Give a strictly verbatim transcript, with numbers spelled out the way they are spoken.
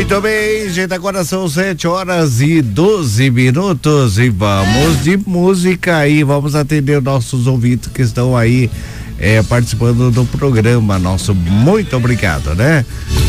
Muito bem, gente, agora são sete horas e doze minutos e vamos de música aí, vamos atender nossos ouvintes que estão aí é, participando do programa nosso. Muito obrigado, né?